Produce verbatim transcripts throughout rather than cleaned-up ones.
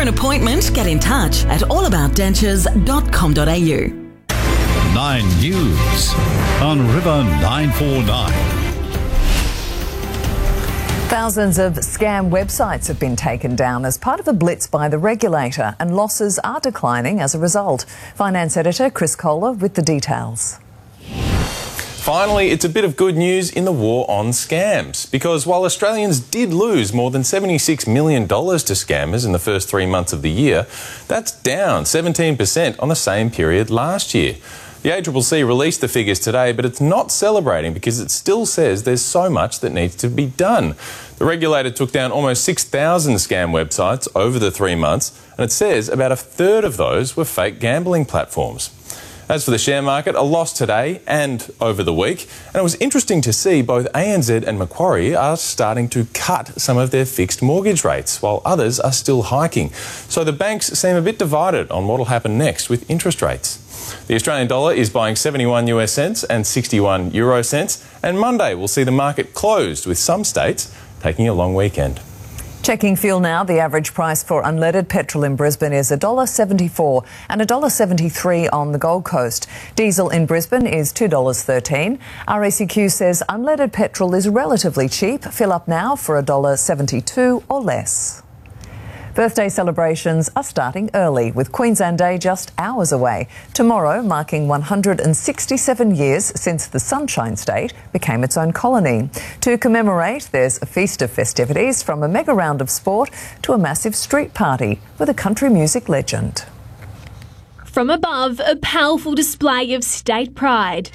an appointment, get in touch at all about dentures dot com dot a u. Nine News on River nine four nine. Thousands of scam websites have been taken down as part of a blitz by the regulator, and losses are declining as a result. Finance editor Chris Kohler with the details. Finally, it's a bit of good news in the war on scams, because while Australians did lose more than seventy-six million dollars to scammers in the first three months of the year, that's down seventeen percent on the same period last year. The A C C C released the figures today, but it's not celebrating because it still says there's so much that needs to be done. The regulator took down almost six thousand scam websites over the three months, and it says about a third of those were fake gambling platforms. As for the share market, a loss today and over the week, and it was interesting to see both A N Z and Macquarie are starting to cut some of their fixed mortgage rates, while others are still hiking. So the banks seem a bit divided on what will happen next with interest rates. The Australian dollar is buying seventy-one US cents and sixty-one euro cents, and Monday will see the market closed, with some states taking a long weekend. Checking fuel now, the average price for unleaded petrol in Brisbane is one dollar seventy-four and one dollar seventy-three on the Gold Coast. Diesel in Brisbane is two dollars thirteen. R A C Q says unleaded petrol is relatively cheap. Fill up now for one dollar seventy-two or less. Birthday celebrations are starting early, with Queensland Day just hours away. Tomorrow marking one hundred sixty-seven years since the Sunshine State became its own colony. To commemorate, there's a feast of festivities, from a mega round of sport to a massive street party with a country music legend. From above, a powerful display of state pride.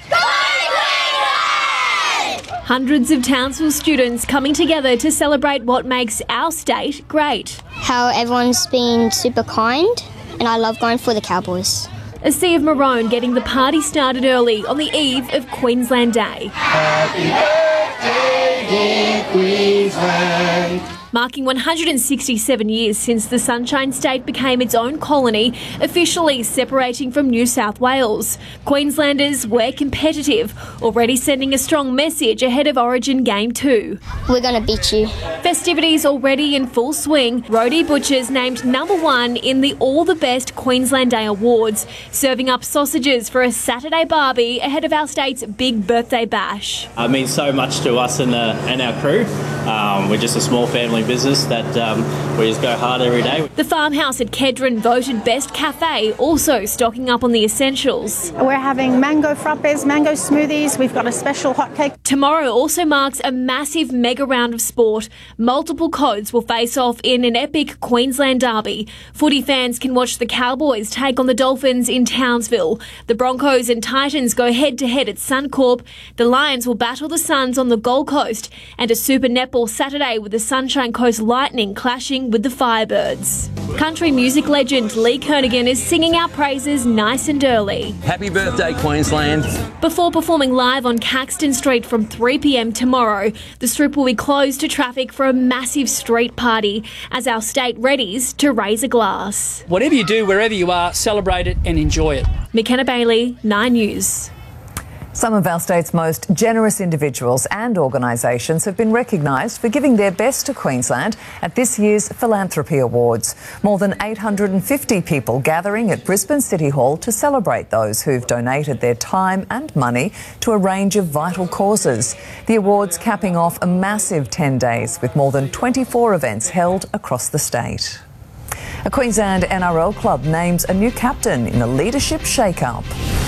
Hundreds of Townsville students coming together to celebrate what makes our state great. How everyone's been super kind, and I love going for the Cowboys. A sea of maroon getting the party started early on the eve of Queensland Day. Happy birthday, dear Queensland. Marking one hundred sixty-seven years since the Sunshine State became its own colony, officially separating from New South Wales. Queenslanders were competitive, already sending a strong message ahead of Origin Game two. We're going to beat you. Festivities already in full swing. Roadie Butchers named number one in the All the Best Queensland Day Awards, serving up sausages for a Saturday barbie ahead of our state's big birthday bash. It means so much to us and, uh, and our crew. Um, we're just a small family business that um, we just go hard every day. The farmhouse at Kedron voted best cafe, also stocking up on the essentials. We're having mango frappes, mango smoothies. We've got a special hot cake. Tomorrow also marks a massive mega round of sport. Multiple codes will face off in an epic Queensland derby. Footy fans can watch the Cowboys take on the Dolphins in Townsville. The Broncos and Titans go head to head at Suncorp. The Lions will battle the Suns on the Gold Coast, and a Super Netball Saturday with the Sunshine Coast Lightning clashing with the Firebirds. Country music legend Lee Kernaghan is singing our praises nice and early. Happy birthday, Queensland. Before performing live on Caxton Street from three p m tomorrow, the Strip will be closed to traffic for a massive street party as our state readies to raise a glass. Whatever you do, wherever you are, celebrate it and enjoy it. McKenna Bailey, Nine News. Some of our state's most generous individuals and organisations have been recognised for giving their best to Queensland at this year's Philanthropy Awards. More than eight hundred fifty people gathering at Brisbane City Hall to celebrate those who've donated their time and money to a range of vital causes. The awards capping off a massive ten days with more than twenty-four events held across the state. A Queensland N R L club names a new captain in a leadership shake-up.